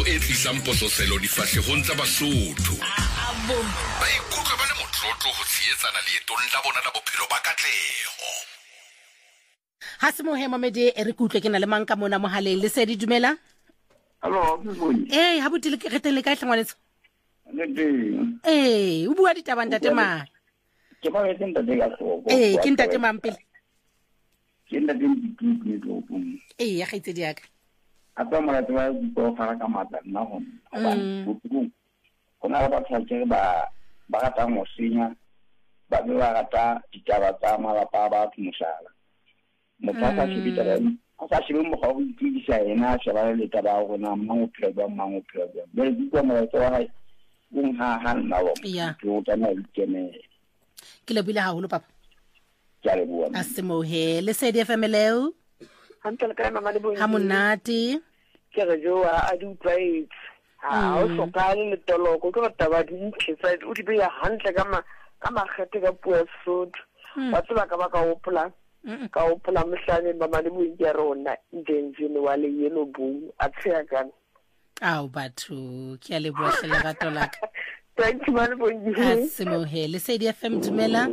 e tlisang pososelo difahlehong tsa Basotho ba ikutlwa ba le motlotlo ho tshehetsana leetong la bona la bophelo ba katleho. Ha se mo hema mede re kutlwe ke na le mang ka mona mohaleng le se di dumela. Hello, ha botile ke reteng le ka hlangwanetso. le O bua ditaba ntate mang? ke ba wetse ntate ka go Ke ntate mang pele? ke ntate di go Ya gaitse di aka. apa mo la twa go fara ka matla nna go ba go na ba tshwake ba rata mo senya ba be ba rata ditaba tsa malapa ba tshmusala motaka se bitela a sa se mo go itisa ena se ba le taba go na mo phelo be di go mo twa ha na lo go tsana ikene Ke le bile haholo papa. ke le bua A se mo he le se di FMLO. Hantle ka mama le bo. Ha monate. Ke re jo a di utlwaetse. O sokale le toloko ke taba di tlisa o di be hantle ka magete ka puo Sotho. Ba tsela ka ba ka opla mhlane mama le bo ya rona ndenjini wale yelo bu a tsaya kana. Au batho ke a le bua hlela ga tolaka. Thank you mama bo. A se mo he le se di FM dumela.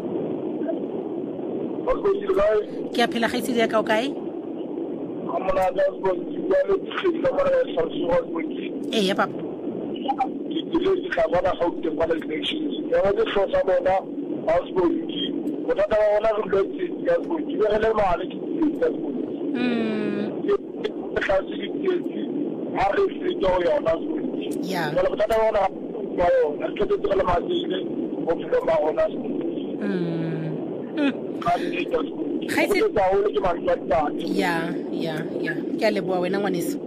Ke a phela gaitse di aka o kae? amona da go ya le tsela ba re sa so go Ya papa. ke le ka bona go te bona connections ya go so sa bona house go ki o ta ba bona go le ya go ki re le male ki ya go ka se ki ha re se do ya na go Ya. go ta bona ba yo na ke te le ma di le o flo ba ona Ya. Ke a le bua wena ngwaneso.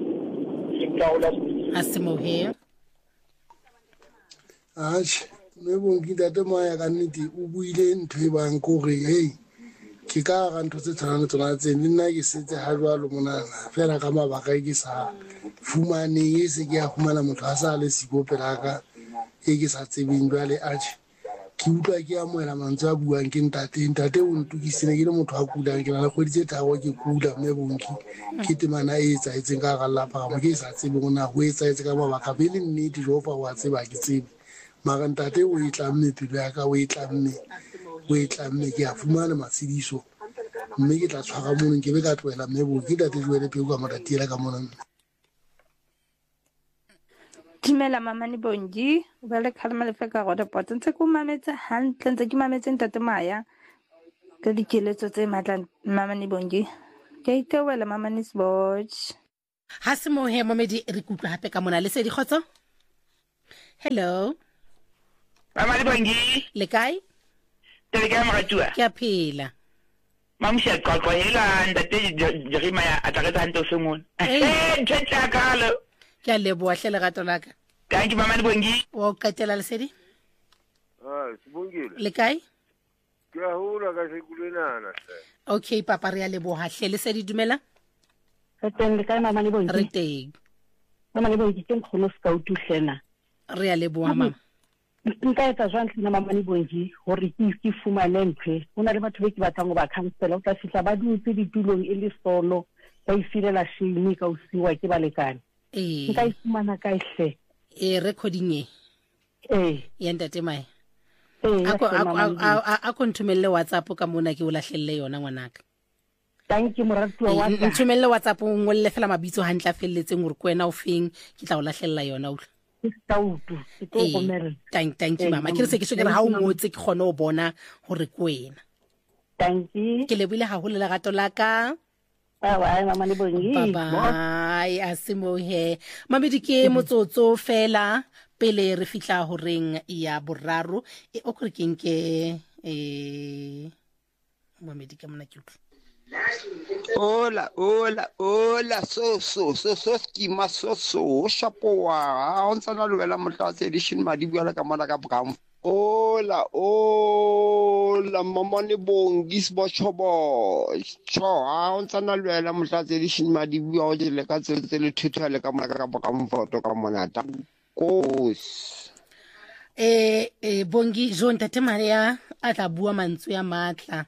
A se mo he. Me bonki tate moya ka nnete o buile ntho e bang kore ke ka ga ntho tse tshwanang tsona tse nna ke setse ha jwalo monana fela ka mabaka ke sa fumane e se ke ya fumana motho a sa le siko pela ka e ke sa tsebeng jwale ke utlwa ke amoela mantswe a buang ke ntate o ntukisine ke le motho a kulang ke na le kgwedi tse tharo ke kula mme bonki ke temana e etsahetseng ka ga lapa mo ke sa tsebeng na go etsahetse ka mabaka be le nnete jo fa wa tseba ke tsebe mara ntate o e tlamme pelo ya ka o e tlamme ke a fumana matsediso mme ke tla tshwara mono ke be ka tloela mme bonki tate jwele peo ka moratiela ka mona. Dimela mama ni bonji ba le khalma le feka go de pot ntse ko mametse hantle ntse ke mametse ntate Maya ka dikeletso tse matla mama ni bonji ke itewela mama ni sboch Ha se mo he momedi re kutlwa hape ka mona le se di khotso. Hello Mama le bonji le kae? Tele ka maratua. Ke a phela. Mamsha kwa hela ntate Jerima ya atakata hanto sengone. Tshaka kalo. Ke a leboa hle lerato la ka. Thank you mama le bongi. O katela le sedi? Sibongile. Le kae? Ke a hola ka se kulenana hle. Okay papa re a leboha hle le sedi dumela? Reteng le kae mama le bongi? Re teng. Mama le bongi ke nkgono ska o tuhlena. Re a leboha mama. Nka etsa jwang hle mama le bongi hore ke fumane ntwe. Hona le batho ba ke batlang go ba cancela o tla fihla ba dutse ditulong e le solo ba ifilela shame ka usiwa ke balekane. Nka ifumana ka hle. Recording ya ntate Maya. Ako nthumelle WhatsApp ka mona ke o lahlelle yona ngwanaka. Thank you moratuwa wa ka. Nthumelle WhatsApp o ngolle fela mabitso hantle a felletseng hore kwena o feng ke tla o lahlella yona o. Tautu ke go gomela. Thank you mama. Ke se ke shogere ha o ngotse ke gone o bona hore kwena. Thank you. Ke lebile ha ho le lerato la ka. Bye mama le bongi. Bye a se mo he. Mamedi ke motsotso fela pele re fitla ho reng ya boraro o kore ke nke mamedi ka mona ke utlwa. Hola, so skima so shapoa on tsana lwela motlatse edition madi bua ka mona ka bram. Hola, mama ne bongi sbochobo. Cho on tsana lwela motlatse edition madi bua o le ka tsetse le thutha ka mona ka bram photo ka mona ta. Kos. Bongi John tate Maria a tla bua mantswe ya matla.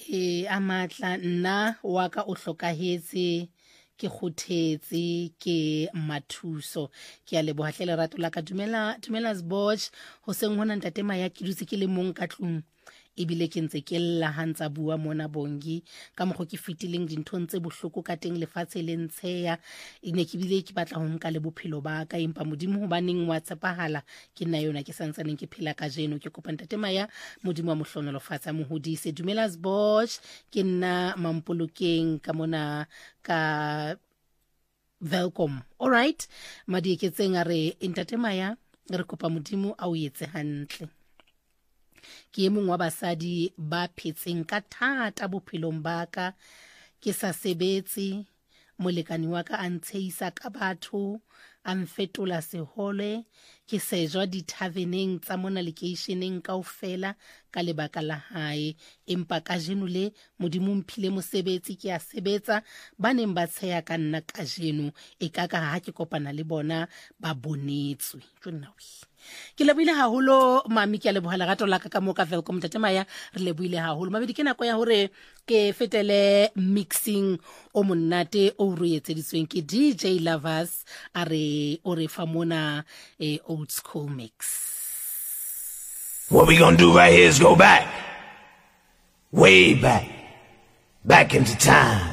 a matla nna wa ka o hlokahetse ke kgothetse ke mathuso ke a leboha hle lerato la ka dumela Sboch ho seng hona ntate Maya ke dutse ke le mong ka tlung ebile ke ntse ke lla hantsa bua mona Bongi ka mokgo ke fitileng dinthong tse bohloko ka teng lefatshe le ntsheya ine ke bile ke batla ho nka le bophelo ba ka empa modimo hobaneng wa tshepahala ke nna yona ke santsaneng ke phela ka jeno ke kopa ntate Maya modimo wa mohlonolo fatsa mo hodise dumela Sboch ke nna Mampolokeng ka mona ka welcome all right madi ke tsenga re ntate Maya re kopa modimo a o etse hantle ke mong wa basadi ba phetseng ka thata bophelong ba ka ke sa sebetse molekani wa ka a ntsheisa ka batho a mfetola sehole ke sejwa dithaveneng tsa mona lekeisheneng kaofela ka lebaka la hae empa ka jeno le modimo mphile mosebetsi ke a sebetsa ba neng ba tsheya ka nna ka jeno e ka ha ke kopana le bona ba bonetswe tjonawi ke lebohile haholo mami ke a leboha lerato la ka ka moka welcome tate Maya re lebohile haholo mabedi ke nako ya hore ke fetele mixing o monate o re etseditsweng ke DJ Lovers a re o re fa mona old school mix. What we gonna do right here is go back, way back into time.